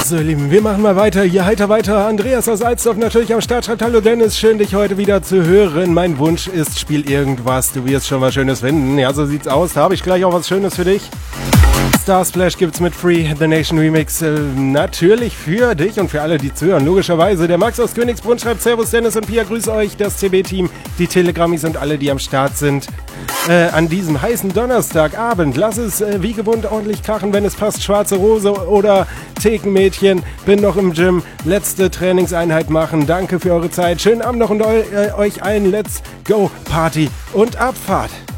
So, ihr Lieben, wir machen mal weiter. Hier heiter weiter. Andreas aus Alsdorf natürlich am Start. Schreibt: Hallo Dennis, schön dich heute wieder zu hören. Mein Wunsch ist, spiel irgendwas. Du wirst schon was Schönes finden. Ja, so sieht's aus. Da habe ich gleich auch was Schönes für dich. Star Splash gibt's mit Free The Nation Remix natürlich für dich und für alle, die zuhören. Logischerweise. Der Max aus Königsbrunn schreibt: Servus Dennis und Pia, grüß euch, das CB-Team, die Telegrammis und alle, die am Start sind. An diesem heißen Donnerstagabend. Lass es wie gewohnt ordentlich krachen, wenn es passt. Schwarze Rose oder Thekenmädchen. Bin noch im Gym. Letzte Trainingseinheit machen. Danke für eure Zeit. Schönen Abend noch und euch allen. Let's go Party und Abfahrt.